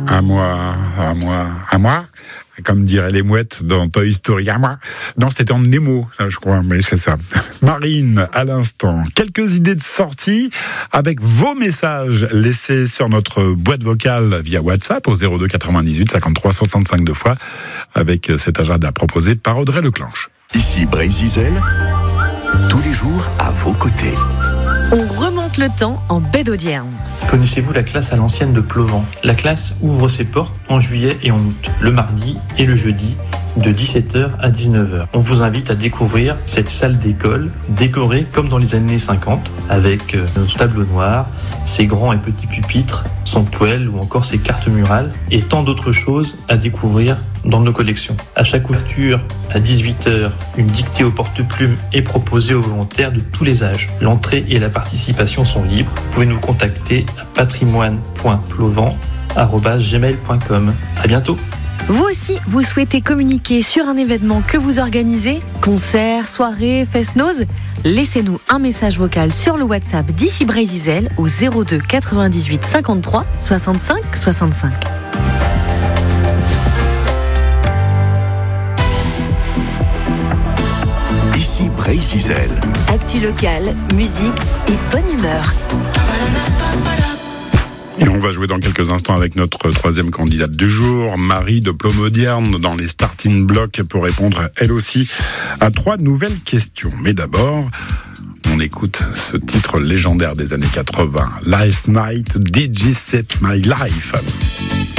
À moi, à moi, à moi. Comme diraient les mouettes dans Toy Story. À moi. Non, c'était en Nemo, je crois, mais c'est ça. Marine, à l'instant, quelques idées de sortie avec vos messages laissés sur notre boîte vocale via WhatsApp au 02 98 53 65 2 fois avec cet agenda proposé par Audrey Leclanche. Ici Brésil, tous les jours à vos côtés. On remonte le temps en baie d'Audierne. Connaissez-vous la classe à l'ancienne de Plovan ? La classe ouvre ses portes en juillet et en août, le mardi et le jeudi, de 17h à 19h. On vous invite à découvrir cette salle d'école décorée comme dans les années 50, avec notre tableau noir, ses grands et petits pupitres, son poêle ou encore ses cartes murales, et tant d'autres choses à découvrir dans nos collections. À chaque ouverture, à 18h, une dictée au porte-plume est proposée aux volontaires de tous les âges. L'entrée et la participation sont libres. Vous pouvez nous contacter à patrimoine.plovan@gmail.com. À bientôt. Vous aussi, vous souhaitez communiquer sur un événement que vous organisez, concert, soirée, fest-noz ? Laissez-nous un message vocal sur le WhatsApp d'Ici Brésil au 02 98 53 65 65. Ici Brésil. Actu locale, musique et bonne humeur. Et on va jouer dans quelques instants avec notre troisième candidate du jour, Marie de Plomodierne, dans les starting blocks pour répondre elle aussi à 3 nouvelles questions. Mais d'abord, on écoute ce titre légendaire des années 80, Last Night, Did You Set My Life?